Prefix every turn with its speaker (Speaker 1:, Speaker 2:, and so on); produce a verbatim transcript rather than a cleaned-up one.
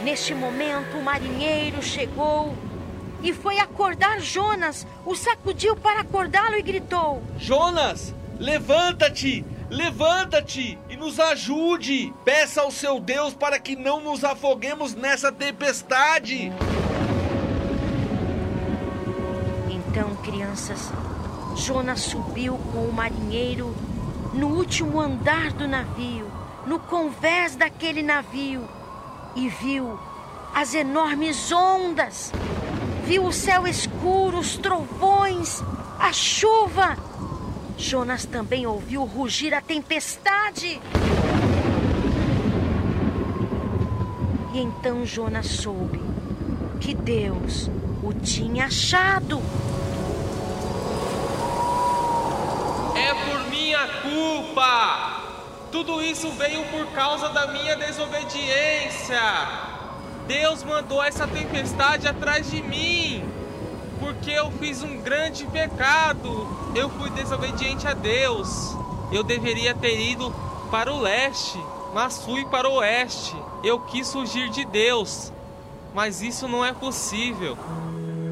Speaker 1: Neste momento, o marinheiro chegou e foi acordar Jonas, o sacudiu para acordá-lo e gritou:
Speaker 2: Jonas, levanta-te, levanta-te e nos ajude. Peça ao seu Deus para que não nos afoguemos nessa tempestade.
Speaker 1: Então, crianças, Jonas subiu com o marinheiro no último andar do navio, no convés daquele navio, e viu as enormes ondas, viu o céu escuro, os trovões, a chuva. Jonas também ouviu rugir a tempestade. E então Jonas soube que Deus o tinha achado.
Speaker 3: É por minha culpa! Tudo isso veio por causa da minha desobediência! Deus mandou essa tempestade atrás de mim, porque eu fiz um grande pecado. Eu fui desobediente a Deus. Eu deveria ter ido para o leste, mas fui para o oeste. Eu quis fugir de Deus, mas isso não é possível.